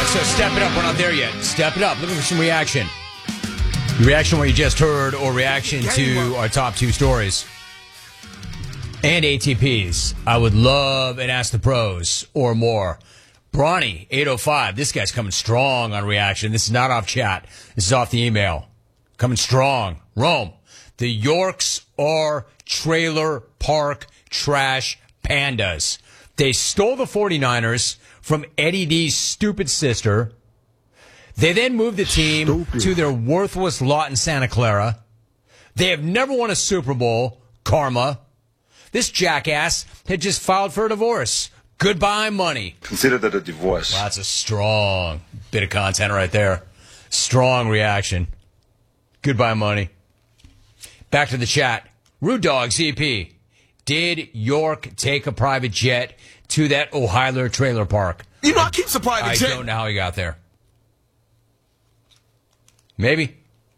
So step it up. We're not there yet. Step it up. Looking for some reaction. Reaction what you just heard or reaction to our top two stories. And ATPs. I would love and ask the pros or more. Bronny, 805. This guy's coming strong on reaction. This is not off chat. This is off the email. Coming strong. Rome. The Yorks are trailer park trash pandas. They stole the 49ers from Eddie D's stupid sister. They then moved the team to their worthless lot in Santa Clara. They have never won a Super Bowl. Karma. This jackass had just filed for a divorce. Goodbye, money. Consider that a divorce. Wow, that's a strong bit of content right there. Strong reaction. Goodbye, money. Back to the chat. Rude Dog ZP. Did York take a private jet to that Ohiler trailer park? You know, I keep a private jet. I don't know how he got there. Maybe.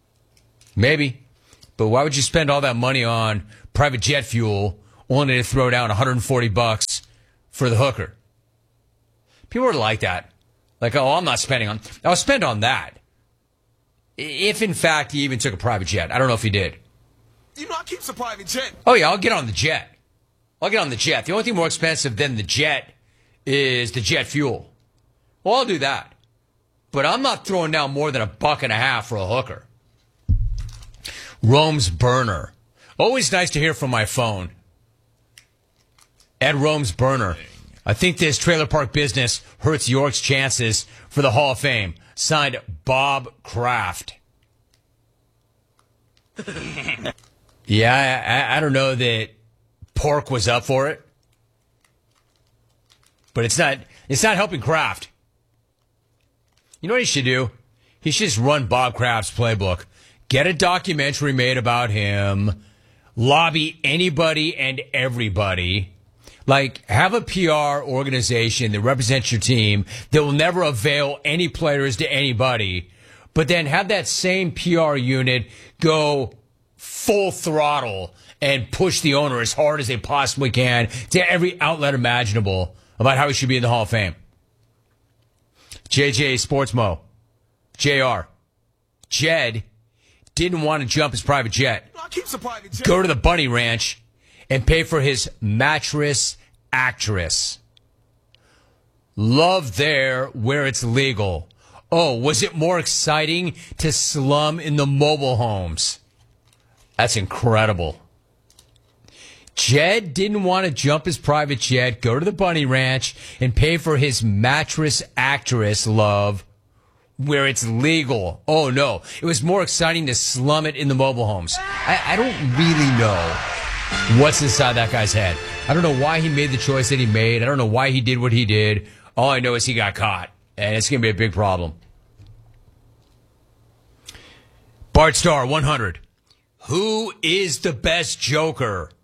But why would you spend all that money on private jet fuel only to throw down $140 for the hooker? People are like that. Like, oh, I'm not spending on... I'll spend on that. If, in fact, he even took a private jet. I don't know if he did. You know, I keep a private jet. Oh, yeah, I'll get on the jet. The only thing more expensive than the jet is the jet fuel. Well, I'll do that. But I'm not throwing down more than $1.50 for a hooker. Rome's burner. Always nice to hear from my phone. Ed Rome's burner. I think this trailer park business hurts York's chances for the Hall of Fame. Signed, Bob Kraft. Yeah, I don't know that Pork was up for it. But it's not helping Kraft. You know what he should do? He should just run Bob Kraft's playbook. Get a documentary made about him. Lobby anybody and everybody. Like, have a PR organization that represents your team that will never avail any players to anybody. But then have that same PR unit go full throttle and push the owner as hard as they possibly can to every outlet imaginable about how he should be in the Hall of Fame. JJ Sportsmo. JR. Jed didn't want to jump his private jet. Go to the Bunny Ranch and pay for his mattress actress. Love there where it's legal. Oh, was it more exciting to slum in the mobile homes? That's incredible. Jed didn't want to jump his private jet, go to the Bunny Ranch, and pay for his mattress actress love where it's legal. Oh, no. It was more exciting to slum it in the mobile homes. I don't really know what's inside that guy's head. I don't know why he made the choice that he made. I don't know why he did what he did. All I know is he got caught, and it's going to be a big problem. Bart Starr, 100. Who is the best Joker?